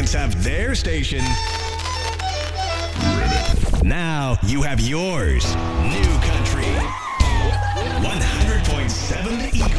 parents have their station. Now you have yours. New Country.